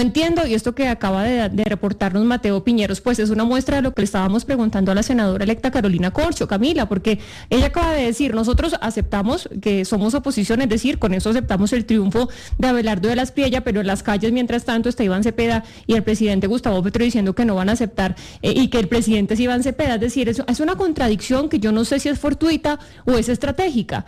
[SPEAKER 11] y esto que acaba de reportarnos Mateo Piñeros, pues es una muestra de lo que le estábamos preguntando a la senadora electa Carolina Corcho, Camila, porque ella acaba de decir, nosotros aceptamos que somos oposición, es decir, con eso aceptamos el triunfo de Abelardo de la Espriella, pero en las calles mientras tanto está Iván Cepeda y el presidente Gustavo Petro diciendo que no van a aceptar y que el presidente es Iván Cepeda, es decir, es una contradicción que yo no sé si es fortuita o es estratégica.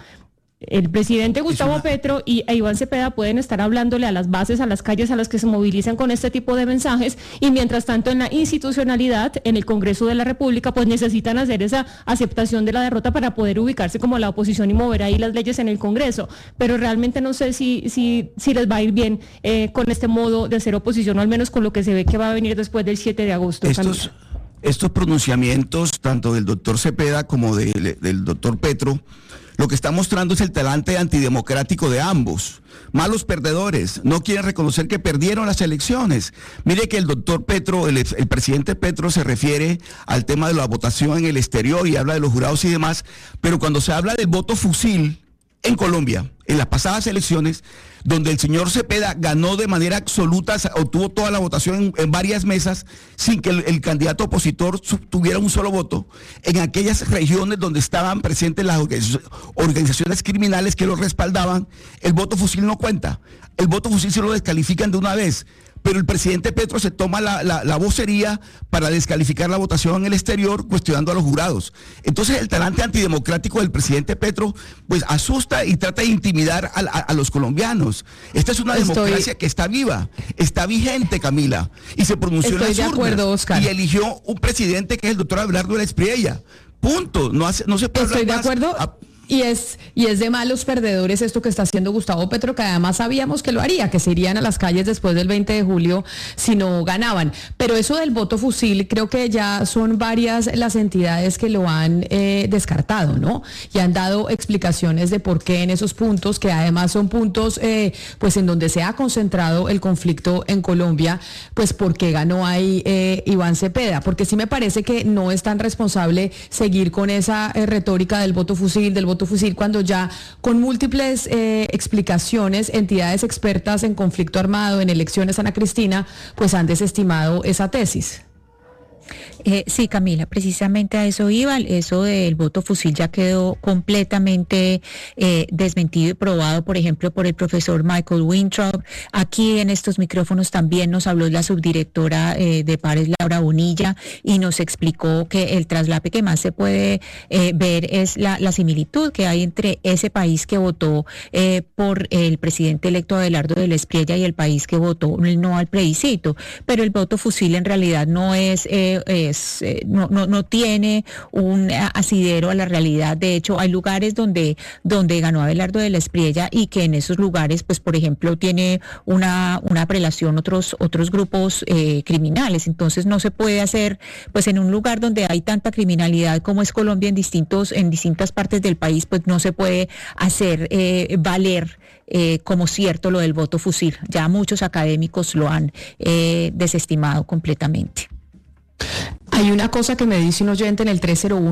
[SPEAKER 11] El presidente Gustavo Petro e Iván Cepeda pueden estar hablándole a las bases, a las calles a las que se movilizan con este tipo de mensajes, y mientras tanto en la institucionalidad, en el Congreso de la República, pues necesitan hacer esa aceptación de la derrota para poder ubicarse como la oposición y mover ahí las leyes en el Congreso. Pero realmente no sé si les va a ir bien con este modo de hacer oposición, o al menos con lo que se ve que va a venir después del 7 de agosto.
[SPEAKER 6] Estos pronunciamientos, tanto del doctor Cepeda como del doctor Petro, lo que está mostrando es el talante antidemocrático de ambos. Malos perdedores, no quieren reconocer que perdieron las elecciones. Mire que el doctor Petro, el presidente Petro, se refiere al tema de la votación en el exterior y habla de los jurados y demás, pero cuando se habla del voto fusil en Colombia, en las pasadas elecciones, donde el señor Cepeda ganó de manera absoluta, obtuvo toda la votación en varias mesas, sin que el candidato opositor tuviera un solo voto, en aquellas regiones donde estaban presentes las organizaciones criminales que lo respaldaban, el voto fusil no cuenta. El voto fusil se lo descalifican de una vez. Pero el presidente Petro se toma la vocería para descalificar la votación en el exterior, cuestionando a los jurados. Entonces el talante antidemocrático del presidente Petro pues asusta y trata de intimidar a los colombianos. Esta es una democracia que está viva, está vigente, Camila, y se pronunció en las urnas, Oscar, y eligió un presidente que es el doctor Abelardo de la Espriella. Punto. No se puede
[SPEAKER 5] Estoy de
[SPEAKER 6] más.
[SPEAKER 5] acuerdo. Y es de malos perdedores esto que está haciendo Gustavo Petro, que además sabíamos que lo haría, que se irían a las calles después del 20 de julio si no ganaban. Pero eso del voto fusil, creo que ya son varias las entidades que lo han descartado, ¿no? Y han dado explicaciones de por qué en esos puntos, que además son puntos pues en donde se ha concentrado el conflicto en Colombia, pues por qué ganó ahí Iván Cepeda. Porque sí me parece que no es tan responsable seguir con esa retórica del voto fusil, cuando ya con múltiples explicaciones, entidades expertas en conflicto armado, en elecciones, Ana Cristina, pues han desestimado esa tesis.
[SPEAKER 9] Sí, Camila, precisamente a eso iba. Eso del voto fusil ya quedó completamente desmentido y probado, por ejemplo, por el profesor Michael Weintraub. Aquí en estos micrófonos también nos habló la subdirectora de Pares, Laura Bonilla, y nos explicó que el traslape que más se puede ver es la similitud que hay entre ese país que votó por el presidente electo Abelardo del Espriella y el país que votó no al plebiscito. Pero el voto fusil en realidad no no tiene un asidero a la realidad. De hecho, hay lugares donde ganó Abelardo de la Espriella y que en esos lugares, pues por ejemplo, tiene una prelación otros grupos criminales. Entonces no se puede hacer, pues en un lugar donde hay tanta criminalidad como es Colombia en distintas partes del país, pues no se puede hacer valer como cierto lo del voto fusil. Ya muchos académicos lo han desestimado completamente.
[SPEAKER 5] Hay una cosa que me dice un oyente en el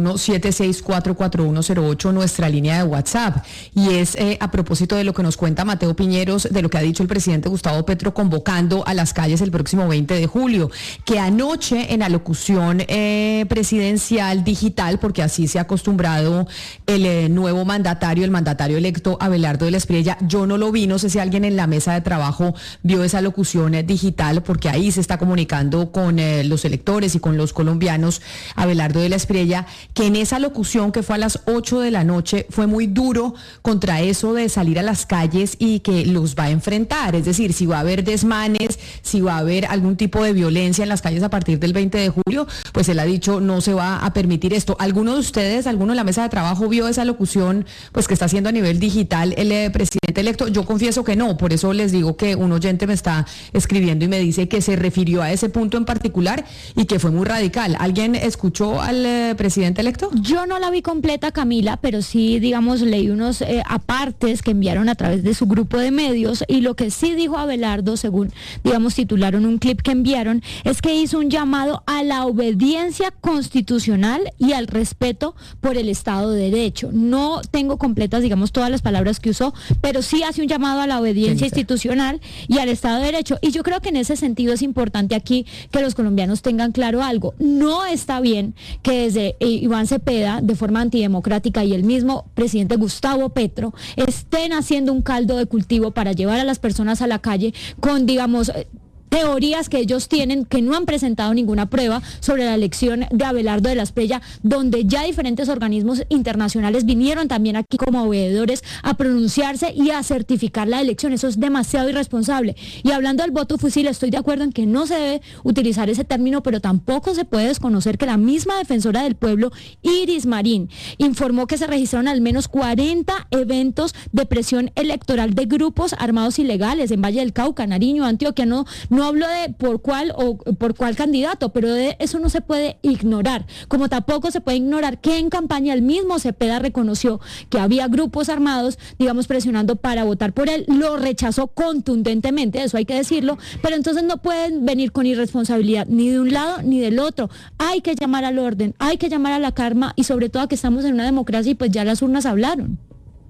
[SPEAKER 5] 301-764-4108, nuestra línea de WhatsApp, y es a propósito de lo que nos cuenta Mateo Piñeros, de lo que ha dicho el presidente Gustavo Petro convocando a las calles el próximo 20 de julio, que anoche en alocución presidencial digital, porque así se ha acostumbrado el nuevo mandatario, el mandatario electo Abelardo de la Espriella, yo no lo vi, no sé si alguien en la mesa de trabajo vio esa locución digital, porque ahí se está comunicando con los electores y con los colombianos, Abelardo de la Espriella, que en esa locución que fue a las 8 de la noche fue muy duro contra eso de salir a las calles y que los va a enfrentar, es decir, si va a haber desmanes, si va a haber algún tipo de violencia en las calles a partir del 20 de julio, pues él ha dicho no se va a permitir esto. ¿Alguno de ustedes, alguno de la mesa de trabajo vio esa locución pues que está haciendo a nivel digital el presidente electo? Yo confieso que no, por eso les digo que un oyente me está escribiendo y me dice que se refirió a ese punto en particular y que fue muy radical. ¿Alguien escuchó al presidente electo?
[SPEAKER 13] Yo no la vi completa, Camila, pero sí, digamos, leí unos apartes que enviaron a través de su grupo de medios, y lo que sí dijo Abelardo, según, digamos, titularon un clip que enviaron, es que hizo un llamado a la obediencia constitucional y al respeto por el Estado de Derecho. No tengo completas, digamos, todas las palabras que usó, pero sí hace un llamado a la obediencia institucional y al Estado de Derecho. Y yo creo que en ese sentido es importante aquí que los colombianos tengan claro algo. No está bien que desde Iván Cepeda, de forma antidemocrática, y el mismo presidente Gustavo Petro estén haciendo un caldo de cultivo para llevar a las personas a la calle con, digamos, teorías que ellos tienen, que no han presentado ninguna prueba sobre la elección de Abelardo de la Espriella, donde ya diferentes organismos internacionales vinieron también aquí como veedores a pronunciarse y a certificar la elección. Eso es demasiado irresponsable. Y hablando del voto fusil, estoy de acuerdo en que no se debe utilizar ese término, pero tampoco se puede desconocer que la misma defensora del pueblo, Iris Marín, informó que se registraron al menos 40 eventos de presión electoral de grupos armados ilegales en Valle del Cauca, Nariño, Antioquia. No hablo de por cuál candidato, pero de eso no se puede ignorar. Como tampoco se puede ignorar que en campaña el mismo Cepeda reconoció que había grupos armados, digamos, presionando para votar por él. Lo rechazó contundentemente, eso hay que decirlo, pero entonces no pueden venir con irresponsabilidad ni de un lado ni del otro. Hay que llamar al orden, hay que llamar a la calma y sobre todo a que estamos en una democracia y pues ya las urnas hablaron.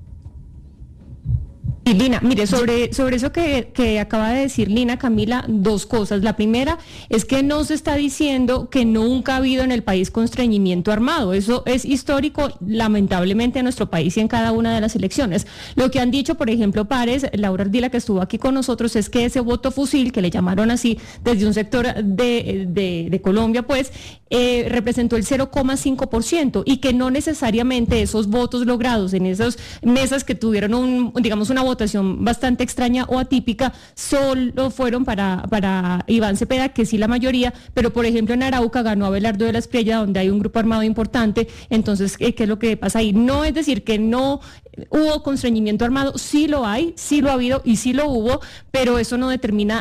[SPEAKER 11] Y Lina, mire, sobre eso que acaba de decir Lina, Camila, dos cosas. La primera es que no se está diciendo que nunca ha habido en el país constreñimiento armado. Eso es histórico, lamentablemente, en nuestro país y en cada una de las elecciones. Lo que han dicho, por ejemplo, Pares, Laura Ardila, que estuvo aquí con nosotros, es que ese voto fusil, que le llamaron así desde un sector de Colombia, pues, representó el 0,5% y que no necesariamente esos votos logrados en esas mesas que tuvieron una votación votación bastante extraña o atípica, solo fueron para Iván Cepeda, que sí la mayoría, pero por ejemplo en Arauca ganó Abelardo de la Espriella, donde hay un grupo armado importante. Entonces, ¿qué es lo que pasa ahí? No es decir que no hubo constreñimiento armado, sí lo hay, sí lo ha habido y sí lo hubo, pero eso no determina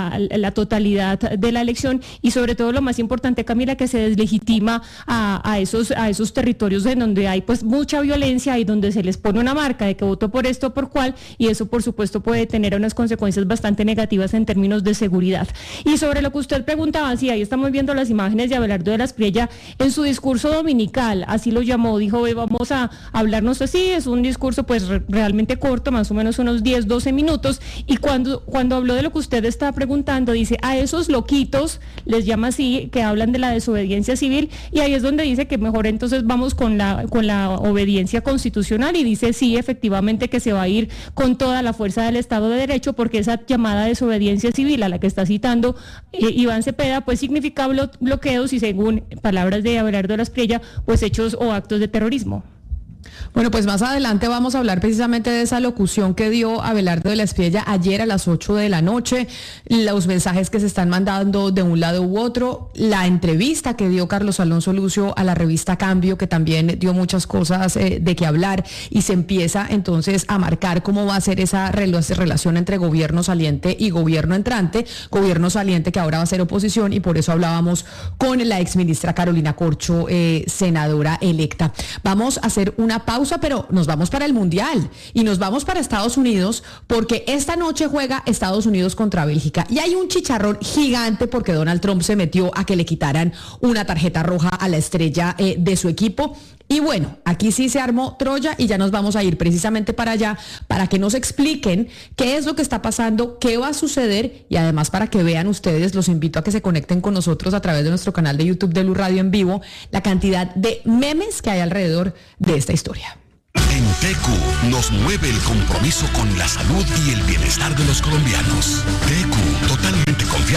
[SPEAKER 11] la totalidad de la elección, y sobre todo lo más importante, Camila, que se deslegitima a esos territorios en donde hay pues mucha violencia y donde se les pone una marca de que votó por esto o por cual, y eso por supuesto puede tener unas consecuencias bastante negativas en términos de seguridad. Y sobre lo que usted preguntaba, sí, ahí estamos viendo las imágenes de Abelardo de la Espriella en su discurso dominical, así lo llamó, dijo, vamos a hablarnos así, es un discurso pues realmente corto, más o menos unos 10, 12 minutos, y cuando habló de lo que usted está preguntando, dice, a esos loquitos, les llama así, que hablan de la desobediencia civil, y ahí es donde dice que mejor entonces vamos con la obediencia constitucional, y dice sí, efectivamente que se va a ir con toda la fuerza del Estado de Derecho, porque esa llamada desobediencia civil a la que está citando Iván Cepeda, pues significa bloqueos y, según palabras de Abelardo de la Espriella, pues hechos o actos de terrorismo.
[SPEAKER 5] Bueno, pues más adelante vamos a hablar precisamente de esa locución que dio Abelardo de la Espriella ayer a las 8 de la noche, los mensajes que se están mandando de un lado u otro, la entrevista que dio Carlos Alonso Lucio a la revista Cambio, que también dio muchas cosas de qué hablar, y se empieza entonces a marcar cómo va a ser esa relación entre gobierno saliente y gobierno entrante, gobierno saliente que ahora va a ser oposición, y por eso hablábamos con la exministra Carolina Corcho, senadora electa. Vamos a hacer una pausa, pero nos vamos para el Mundial y nos vamos para Estados Unidos, porque esta noche juega Estados Unidos contra Bélgica, y hay un chicharrón gigante porque Donald Trump se metió a que le quitaran una tarjeta roja a la estrella de su equipo. Y bueno, aquí sí se armó Troya, y ya nos vamos a ir precisamente para allá para que nos expliquen qué es lo que está pasando, qué va a suceder, y además para que vean ustedes, los invito a que se conecten con nosotros a través de nuestro canal de YouTube de Blue Radio en vivo, la cantidad de memes que hay alrededor de esta historia.
[SPEAKER 20] En TQ nos mueve el compromiso con la salud y el bienestar de los colombianos. TQ, totalmente confiable.